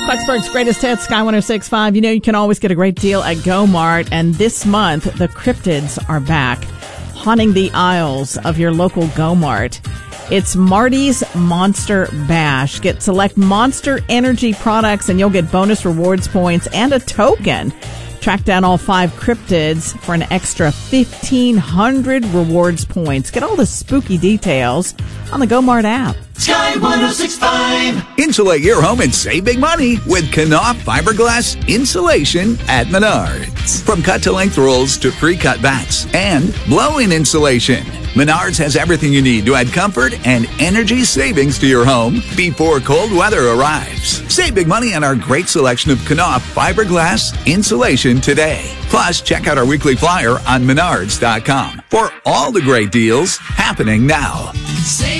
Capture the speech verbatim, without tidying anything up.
Foxburg's Greatest Hits, Sky one oh six point five. You know you can always get a great deal at Go-Mart, and this month the cryptids are back, haunting the aisles of your local Go-Mart. It's Marty's Monster Bash. Get select Monster Energy products and you'll get bonus rewards points and a token. Track down all five cryptids for an extra fifteen hundred rewards points. Get all the spooky details on the Go-Mart app. Sky one oh six point five. Insulate your home and save big money with Knauf fiberglass insulation at Menards. From cut-to-length rolls to pre-cut bats and blow-in insulation, Menards has everything you need to add comfort and energy savings to your home before cold weather arrives. Save big money on our great selection of Knauf fiberglass insulation today. Plus, check out our weekly flyer on menards dot com for all the great deals happening now.